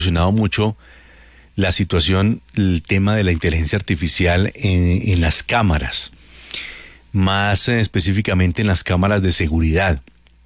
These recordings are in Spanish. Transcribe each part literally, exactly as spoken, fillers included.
evolucionado mucho la situación, el tema de la inteligencia artificial en, en las cámaras, más eh, específicamente en las cámaras de seguridad.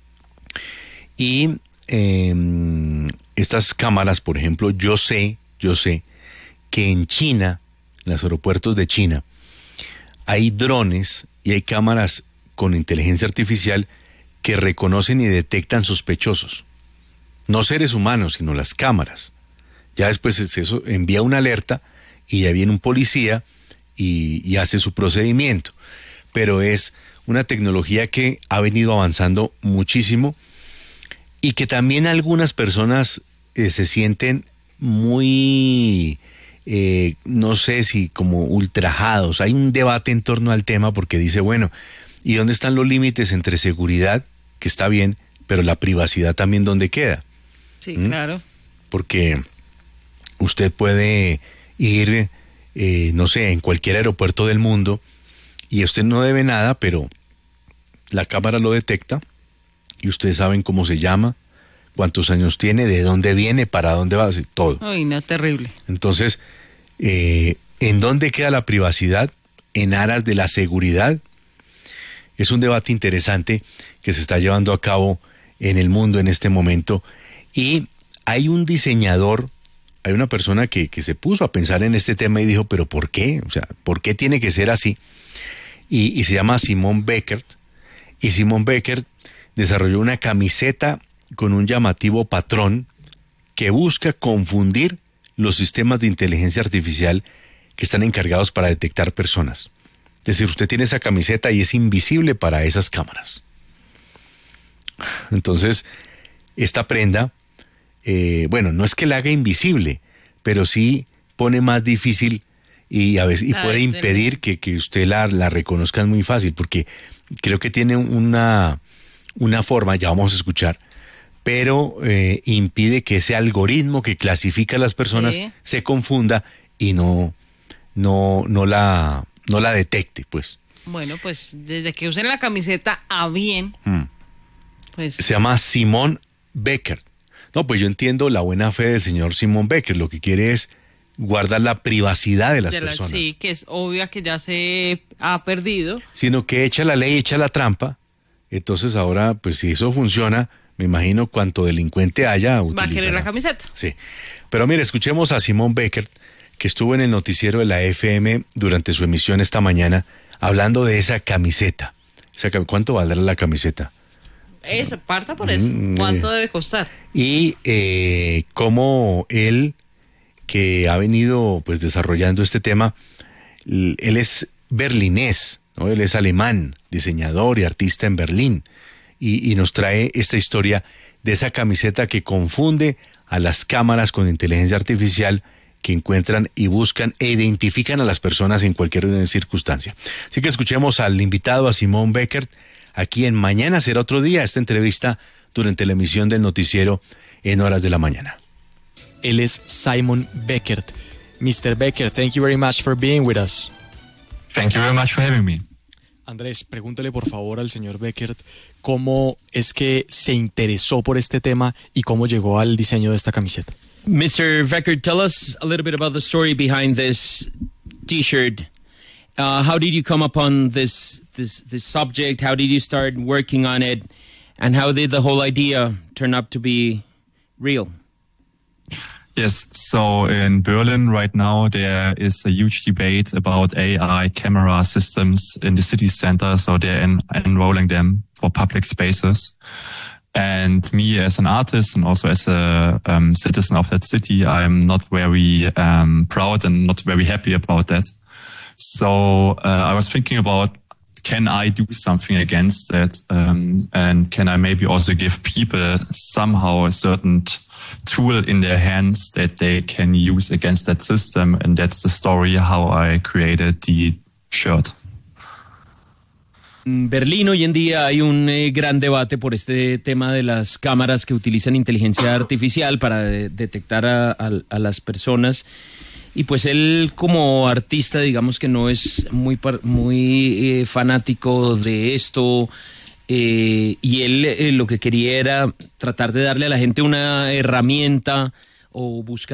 Y eh, estas cámaras, por ejemplo, yo sé, yo sé que en China, en los aeropuertos de China, hay drones y hay cámaras con inteligencia artificial que reconocen y detectan sospechosos. No seres humanos, sino las cámaras. Ya después eso envía una alerta y ya viene un policía y, y hace su procedimiento. Pero es una tecnología que ha venido avanzando muchísimo y que también algunas personas eh, se sienten muy, eh, no sé si como ultrajados. Hay un debate en torno al tema porque dice, bueno, ¿y dónde están los límites entre seguridad, que está bien, pero la privacidad también dónde queda? Sí, ¿Mm? claro. Porque usted puede ir, eh, no sé, en cualquier aeropuerto del mundo y usted no debe nada, pero la cámara lo detecta y ustedes saben cómo se llama, cuántos años tiene, de dónde viene, para dónde va, todo. Ay, no, terrible. Entonces, eh, ¿en dónde queda la privacidad? En aras de la seguridad. Es un debate interesante que se está llevando a cabo en el mundo en este momento. Y hay un diseñador, hay una persona que, que se puso a pensar en este tema y dijo, ¿pero por qué? O sea, ¿por qué tiene que ser así? Y, y se llama Simon Beckert. Y Simon Beckert desarrolló una camiseta con un llamativo patrón que busca confundir los sistemas de inteligencia artificial que están encargados para detectar personas. Es decir, usted tiene esa camiseta y es invisible para esas cámaras. Entonces, esta prenda, eh, bueno, no es que la haga invisible, pero sí pone más difícil y a veces y puede impedir que, que usted la, la reconozca muy fácil, porque creo que tiene una, una forma, ya vamos a escuchar, pero eh, impide que ese algoritmo que clasifica a las personas sí. se confunda y no, no, no la, no la detecte, pues. Bueno, pues desde que usen la camiseta a bien, hmm. pues... Se llama Simon Beckert. No, pues yo entiendo la buena fe del señor Simon Beckert, lo que quiere es guardar la privacidad de las de la, personas. Sí, que es obvia que ya se ha perdido. Sino que echa la ley, echa la trampa, entonces ahora, pues si eso funciona, me imagino cuanto delincuente haya, va a querer la camiseta. Sí, pero mire, escuchemos a Simon Beckert, que estuvo en el noticiero de la F M durante su emisión esta mañana, hablando de esa camiseta. Esa, ¿cuánto valdrá la camiseta? Eso, parta por eso. Mm, ¿Cuánto eh, debe costar? Y eh, cómo él, que ha venido pues desarrollando este tema, él es berlinés, ¿no? Él es alemán, diseñador y artista en Berlín, y, y nos trae esta historia de esa camiseta que confunde a las cámaras con inteligencia artificial que encuentran y buscan e identifican a las personas en cualquier circunstancia. Así que escuchemos al invitado, a Simon Beckert, aquí en Mañana Será Otro Día, esta entrevista durante la emisión del noticiero en horas de la mañana. Él es Simon Beckert. mister Beckert, thank you very much for being with us. Thank you very much for having me. Andrés, pregúntele por favor al señor Beckert cómo es que se interesó por este tema y cómo llegó al diseño de esta camiseta. mister Beckert, tell us a little bit about the story behind this T-shirt. Uh, how did you come upon this this this subject? How did you start working on it? And how did the whole idea turn up to be real? Yes, so in Berlin right now there is a huge debate about A I camera systems in the city center, so they're en- enrolling them for public spaces. And me as an artist and also as a um, citizen of that city, I'm not very um, proud and not very happy about that. So uh, I was thinking about, can I do something against that? Um, and can I maybe also give people somehow a certain t- tool in their hands that they can use against that system? And that's the story how I created the shirt. En Berlín hoy en día hay un eh, gran debate por este tema de las cámaras que utilizan inteligencia artificial para de- detectar a, a, a las personas. Y pues él como artista, digamos que no es muy, muy eh, fanático de esto, eh, y él eh, lo que quería era tratar de darle a la gente una herramienta o buscar